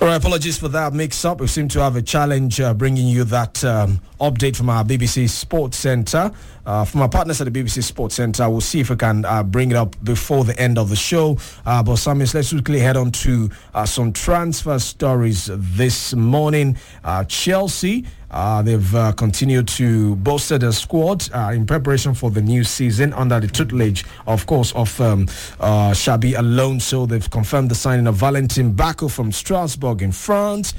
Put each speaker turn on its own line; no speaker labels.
All right, apologies for that mix-up. We seem to have a challenge bringing you that update from our BBC Sports Centre. From our partners at the BBC Sports Centre, we'll see if we can bring it up before the end of the show. But Samis, let's quickly head on to some transfer stories this morning. Chelsea, they've continued to bolster their squad in preparation for the new season under the tutelage, of course, of Xabi Alonso. They've confirmed the signing of Valentin Bako from Strasbourg in France.